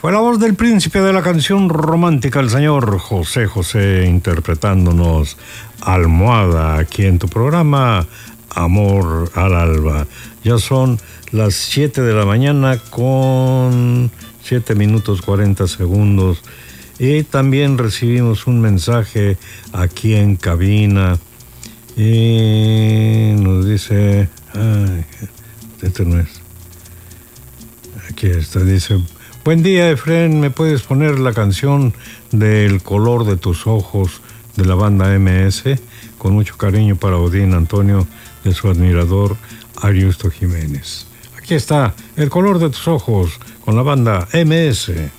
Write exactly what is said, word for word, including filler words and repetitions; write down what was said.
Fue la voz del príncipe de la canción romántica, el señor José José, interpretándonos Almohada aquí en tu programa Amor al Alba. Ya son las siete de la mañana con siete minutos cuarenta segundos. Y también recibimos un mensaje aquí en cabina. Y nos dice... Ay, este no es. Aquí está, dice... Buen día, Efren, ¿me puedes poner la canción del color de tus ojos de la banda eme ese? Con mucho cariño para Odín Antonio, de su admirador Ariusto Jiménez. Aquí está, el color de tus ojos con la banda eme ese.